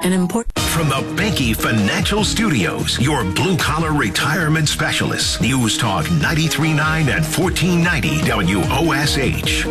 An important... From the Banky Financial Studios, your blue-collar retirement specialists. News Talk 93.9 and 1490 WOSH.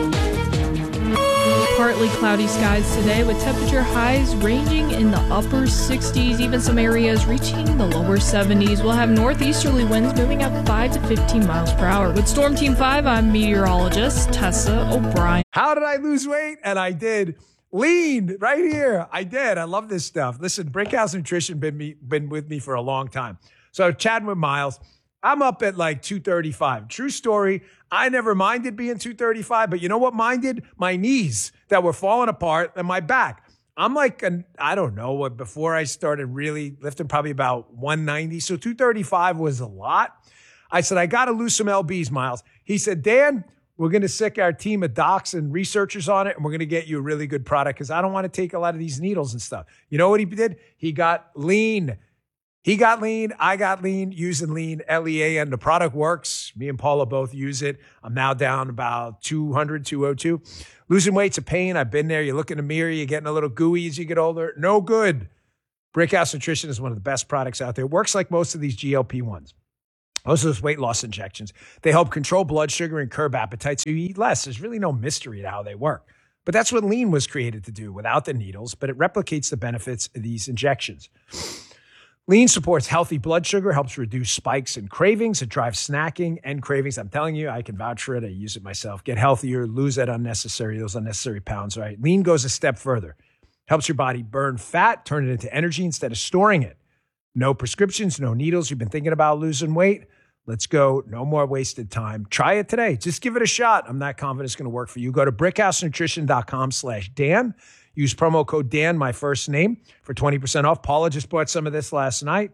Partly cloudy skies today with temperature highs ranging in the upper 60s, even some areas reaching the lower 70s. We'll have northeasterly winds moving up 5 to 15 miles per hour. With Storm Team 5, I'm meteorologist Tessa O'Brien. How did I lose weight? And I did. Lean right here. I did. I love this stuff. Listen, Brickhouse Nutrition been with me for a long time. So chatting with Miles, I'm up at like 235. True story. I never minded being 235, but you know what minded? My knees that were falling apart and my back. I'm like, I don't know what, before I started really lifting, probably about 190. So 235 was a lot. I said, I got to lose some LBs, Miles. He said, Dan, we're going to sick our team of docs and researchers on it, and we're going to get you a really good product because I don't want to take a lot of these needles and stuff. You know what he did? He got lean. He got lean. I got lean using lean, L-E-A-N. The product works. Me and Paula both use it. I'm now down about 200, 202. Losing weight's a pain. I've been there. You look in the mirror. You're getting a little gooey as you get older. No good. Brickhouse Nutrition is one of the best products out there. It works like most of these GLP-1s. Most of those weight loss injections. They help control blood sugar and curb appetite so you eat less. There's really no mystery to how they work. But that's what lean was created to do without the needles, but it replicates the benefits of these injections. Lean supports healthy blood sugar, helps reduce spikes and cravings. It drives snacking and cravings. I'm telling you, I can vouch for it. I use it myself. Get healthier, lose those unnecessary pounds, right? Lean goes a step further. Helps your body burn fat, turn it into energy instead of storing it. No prescriptions, no needles. You've been thinking about losing weight? Let's go. No more wasted time. Try it today. Just give it a shot. I'm not confident it's going to work for you. Go to brickhousenutrition.com/Dan. Use promo code Dan, my first name, for 20% off. Paula just bought some of this last night.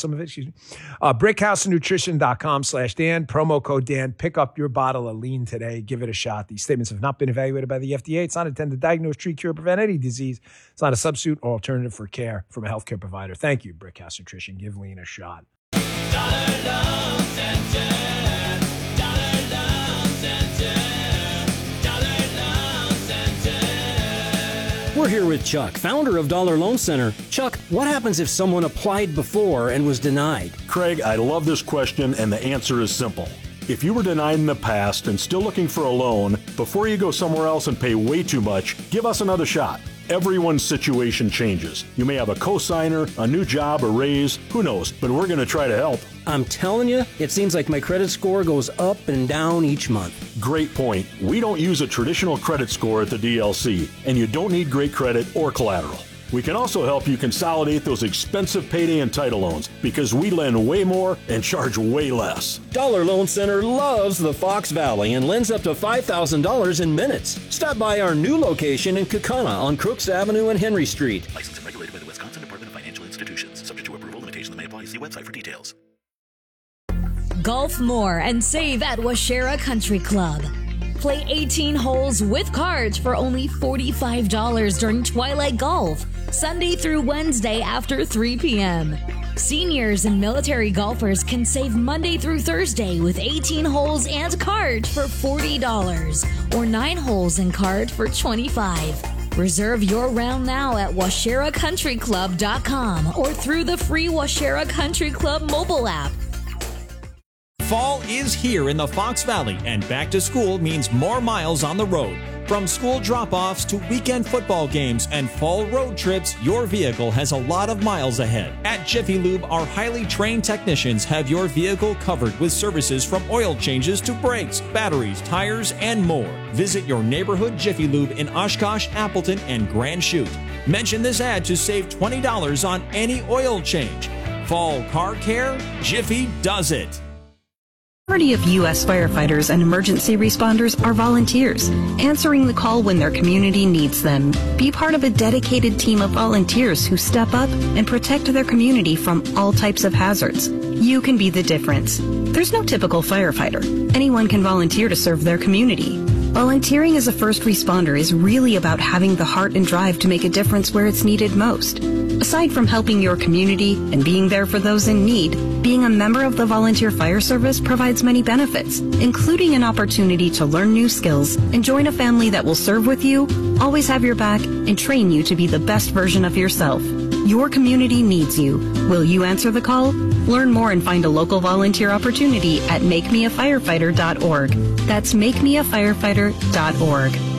brickhousenutrition.com/Dan. Promo code Dan. Pick up your bottle of lean today. Give it a shot. These statements have not been evaluated by the FDA. It's not intended to diagnose, treat, cure, prevent any disease. It's not a substitute or alternative for care from a healthcare provider. Thank you, Brickhouse Nutrition. Give lean a shot. Dollar Loan Center. Dollar Loan Center. Dollar Loan Center. We're here with Chuck, founder of Dollar Loan Center. Chuck, what happens if someone applied before and was denied? Craig, I love this question, and the answer is simple. If you were denied in the past and still looking for a loan, before you go somewhere else and pay way too much, give us another shot. Everyone's situation changes. You may have a cosigner, a new job, a raise, who knows, but we're going to try to help. I'm telling you, it seems like my credit score goes up and down each month. Great point. We don't use a traditional credit score at the DLC, and you don't need great credit or collateral. We can also help you consolidate those expensive payday and title loans because we lend way more and charge way less. Dollar Loan Center loves the Fox Valley and lends up to $5,000 in minutes. Stop by our new location in Kaukauna on Crooks Avenue and Henry Street. Licensed and regulated by the Wisconsin Department of Financial Institutions. Subject to approval, limitations may apply. See website for details. Golf more and save at Washera Country Club. Play 18 holes with cards for only $45 during Twilight Golf, Sunday through Wednesday after 3 p.m. Seniors and military golfers can save Monday through Thursday with 18 holes and cards for $40 or 9 holes and cards for $25. Reserve your round now at WasheraCountryClub.com or through the free Washera Country Club mobile app. Fall is here in the Fox Valley, and back to school means more miles on the road. From school drop-offs to weekend football games and fall road trips, your vehicle has a lot of miles ahead. At Jiffy Lube, our highly trained technicians have your vehicle covered with services from oil changes to brakes, batteries, tires, and more. Visit your neighborhood Jiffy Lube in Oshkosh, Appleton, and Grand Chute. Mention this ad to save $20 on any oil change. Fall car care? Jiffy does it. The majority of U.S. firefighters and emergency responders are volunteers, answering the call when their community needs them. Be part of a dedicated team of volunteers who step up and protect their community from all types of hazards. You can be the difference. There's no typical firefighter. Anyone can volunteer to serve their community. Volunteering as a first responder is really about having the heart and drive to make a difference where it's needed most. Aside from helping your community and being there for those in need, being a member of the Volunteer Fire Service provides many benefits, including an opportunity to learn new skills and join a family that will serve with you, always have your back, and train you to be the best version of yourself. Your community needs you. Will you answer the call? Learn more and find a local volunteer opportunity at makemeafirefighter.org. That's makemeafirefighter.org.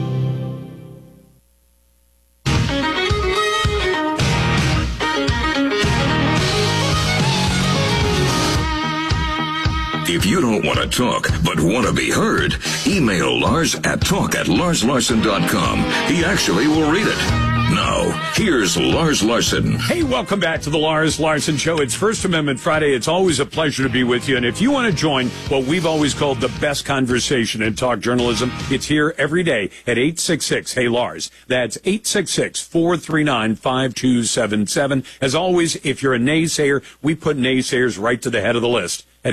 If you don't want to talk, but want to be heard, email Lars at talk@larslarson.com. He actually will read it. Now, here's Lars Larson. Hey, welcome back to the Lars Larson Show. It's First Amendment Friday. It's always a pleasure to be with you. And if you want to join what we've always called the best conversation in talk journalism, it's here every day at 866-HEY-LARS. That's 866-439-5277. As always, if you're a naysayer, we put naysayers right to the head of the list at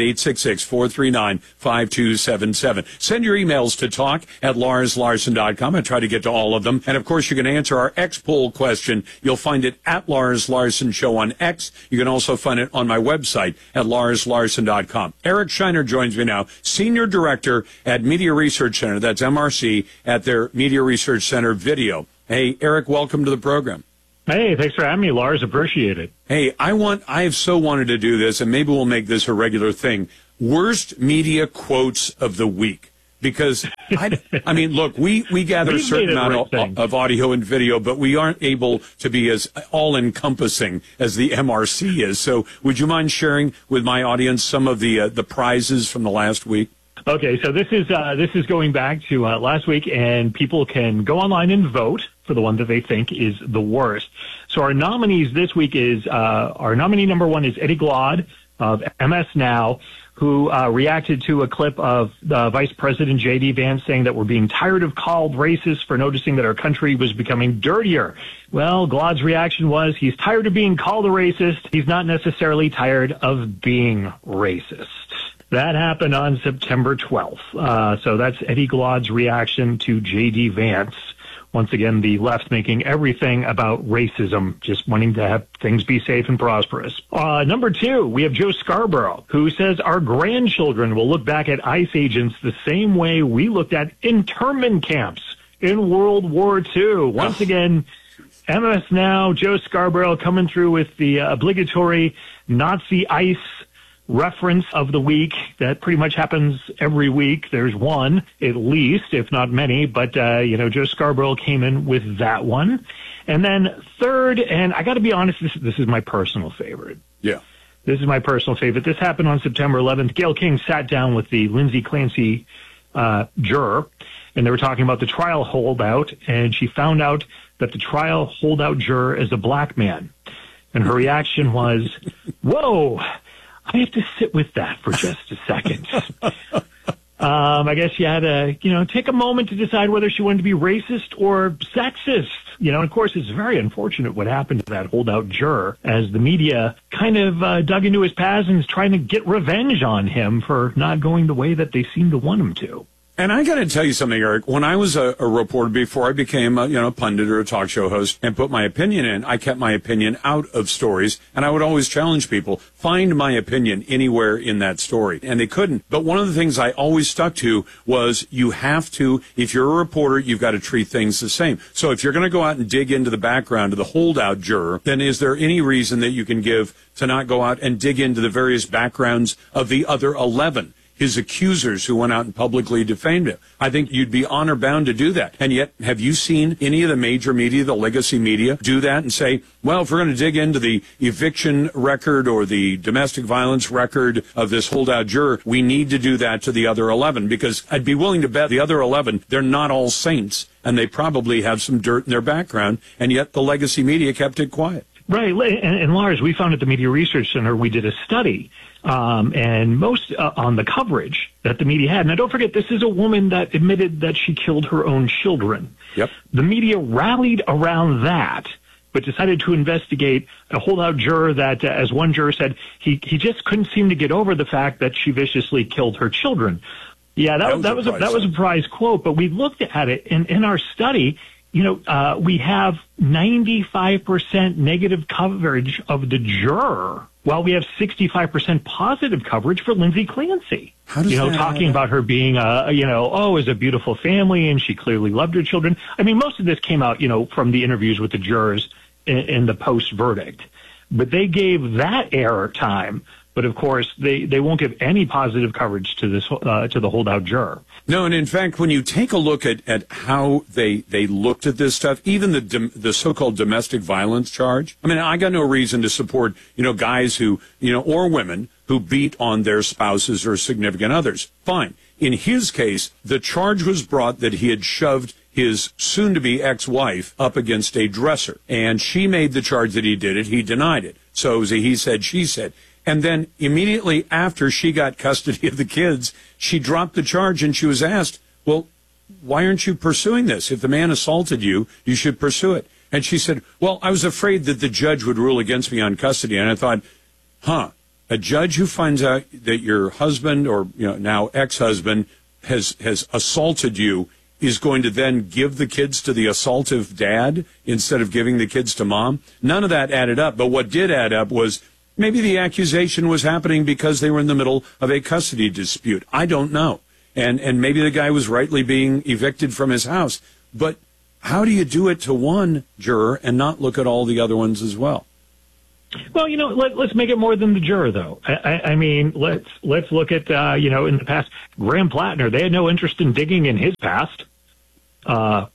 866-439-5277. Send your emails to talk@larslarson.com. I try to get to all of them. And, of course, you can answer our X poll question. You'll find it at Lars Larson Show on X. You can also find it on my website at larslarson.com. Eric Shiner joins me now, Senior Director at Media Research Center. That's MRC at their Media Research Center video. Hey, Eric, welcome to the program. Hey, thanks for having me, Lars. Appreciate it. Hey, I have so wanted to do this, and maybe we'll make this a regular thing. Worst media quotes of the week. Because, I mean, look, we gather a certain amount of audio and video, but we aren't able to be as all-encompassing as the MRC is. So would you mind sharing with my audience some of the prizes from the last week? Okay, so this is going back to last week, and people can go online and vote for the one that they think is the worst. So our nominees this week is our nominee number one is Eddie Glaude of MS Now, who reacted to a clip of Vice President J.D. Vance saying that we're being tired of called racist for noticing that our country was becoming dirtier. Well, Glaude's reaction was he's tired of being called a racist. He's not necessarily tired of being racist. That happened on September 12th. So that's Eddie Glaude's reaction to J.D. Vance. Once again, the left making everything about racism, just wanting to have things be safe and prosperous. Number two, we have Joe Scarborough, who says our grandchildren will look back at ICE agents the same way we looked at internment camps in World War II. Once again, MS Now, Joe Scarborough coming through with the obligatory Nazi ICE reference of the week. That pretty much happens every week. There's one, at least, if not many, but, Joe Scarborough came in with that one. And then third, and I got to be honest, this is my personal favorite. Yeah. This is my personal favorite. This happened on September 11th. Gayle King sat down with the Lindsay Clancy juror, and they were talking about the trial holdout, and she found out that the trial holdout juror is a black man. And her reaction was, whoa, I have to sit with that for just a second. I guess she had to, take a moment to decide whether she wanted to be racist or sexist. And of course, it's very unfortunate what happened to that holdout juror as the media kind of dug into his past and is trying to get revenge on him for not going the way that they seem to want him to. And I got to tell you something, Eric. When I was a reporter before I became a pundit or a talk show host and put my opinion in, I kept my opinion out of stories, and I would always challenge people, find my opinion anywhere in that story. And they couldn't. But one of the things I always stuck to was you have to, if you're a reporter, you've got to treat things the same. So if you're going to go out and dig into the background of the holdout juror, then is there any reason that you can give to not go out and dig into the various backgrounds of the other 11? His accusers who went out and publicly defamed him. I think you'd be honor bound to do that. And yet, have you seen any of the major media, the legacy media, do that and say, well, if we're going to dig into the eviction record or the domestic violence record of this holdout juror, we need to do that to the other 11? Because I'd be willing to bet the other 11, they're not all saints, and they probably have some dirt in their background, and yet the legacy media kept it quiet. Right. And Lars, we found at the Media Research Center, we did a study, and most on the coverage that the media had. Now, don't forget, this is a woman that admitted that she killed her own children. Yep. The media rallied around that, but decided to investigate a holdout juror that, as one juror said, he just couldn't seem to get over the fact that she viciously killed her children. Yeah, that was a prize quote, but we looked at it in our study. We have 95% negative coverage of the juror, while we have 65% positive coverage for Lindsay Clancy. How does that talking about her being, is a beautiful family and she clearly loved her children. I mean, most of this came out, from the interviews with the jurors in the post verdict. But they gave that air time. But of course, they won't give any positive coverage to this to the holdout juror. No, and in fact, when you take a look at how they looked at this stuff, even the so-called domestic violence charge, I mean, I got no reason to support, guys who, or women who beat on their spouses or significant others. Fine. In his case, the charge was brought that he had shoved his soon-to-be ex-wife up against a dresser, and she made the charge that he did it. He denied it. So it was a he said, she said. And then immediately after she got custody of the kids, she dropped the charge and she was asked, well, why aren't you pursuing this? If the man assaulted you, you should pursue it. And she said, well, I was afraid that the judge would rule against me on custody. And I thought, a judge who finds out that your husband or now ex-husband has assaulted you is going to then give the kids to the assaultive dad instead of giving the kids to mom? None of that added up. But what did add up was maybe the accusation was happening because they were in the middle of a custody dispute. I don't know. And maybe the guy was rightly being evicted from his house. But how do you do it to one juror and not look at all the other ones as well? Well, let's make it more than the juror, though. I mean, let's look at, in the past, Graham Plattner. They had no interest in digging in his past. The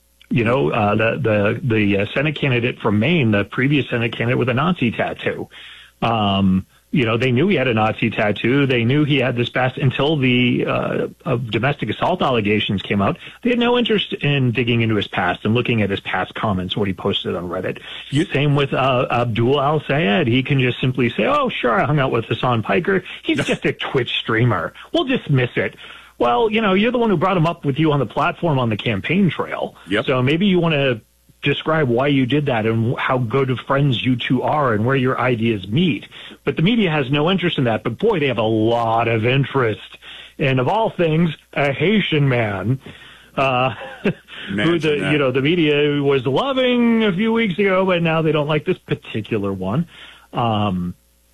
Senate candidate from Maine, the previous Senate candidate with a Nazi tattoo. They knew he had a Nazi tattoo. They knew he had this past until the domestic assault allegations came out. They had no interest in digging into his past and looking at his past comments, what he posted on Reddit. Same with Abdul Al-Sayed. He can just simply say, oh, sure, I hung out with Hassan Piker. He's just a Twitch streamer. We'll dismiss it. Well, you're the one who brought him up with you on the platform on the campaign trail. Yep. So maybe you want to describe why you did that and how good of friends you two are and where your ideas meet. But the media has no interest in that. But boy, they have a lot of interest. And of all things, a Haitian man, who the media was loving a few weeks ago, but now they don't like this particular one. So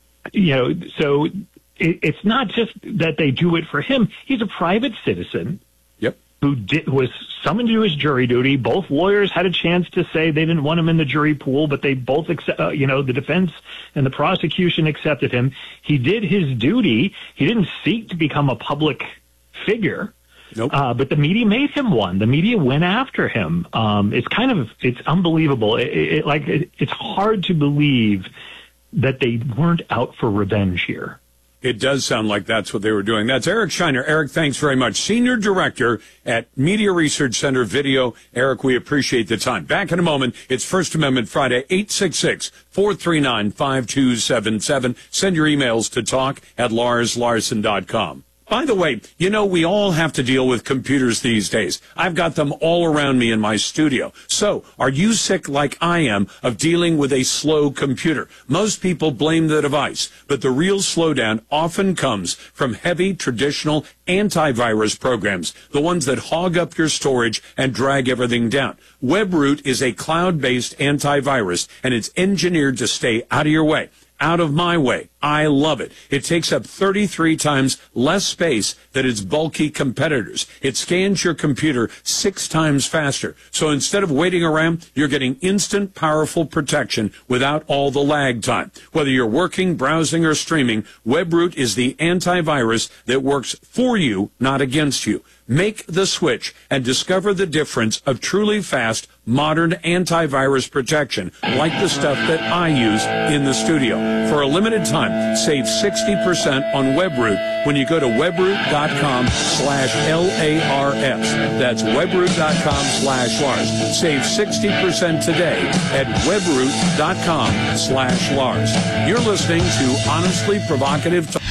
it's not just that they do it for him. He's a private citizen. Yep. Who was summoned to his jury duty. Both lawyers had a chance to say they didn't want him in the jury pool, but they both, the defense and the prosecution accepted him. He did his duty. He didn't seek to become a public figure. Nope. But the media made him one. The media went after him. It's unbelievable. It's hard to believe that they weren't out for revenge here. It does sound like that's what they were doing. That's Eric Shiner. Eric, thanks very much. Senior Director at Media Research Center Video. Eric, we appreciate the time. Back in a moment. It's First Amendment Friday, 866-439-5277. Send your emails to talk@LarsLarson.com. By the way, we all have to deal with computers these days. I've got them all around me in my studio. So, are you sick like I am of dealing with a slow computer? Most people blame the device, but the real slowdown often comes from heavy traditional antivirus programs, the ones that hog up your storage and drag everything down. WebRoot is a cloud-based antivirus, and it's engineered to stay out of your way. Out of my way. I love it. It takes up 33 times less space than its bulky competitors. It scans your computer 6 times faster. So instead of waiting around, you're getting instant, powerful protection without all the lag time. Whether you're working, browsing, or streaming, WebRoot is the antivirus that works for you, not against you. Make the switch and discover the difference of truly fast, modern antivirus protection, like the stuff that I use in the studio. For a limited time, save 60% on WebRoot when you go to webroot.com/LARS. That's webroot.com/Lars. Save 60% today at webroot.com/Lars. You're listening to Honestly Provocative Talk.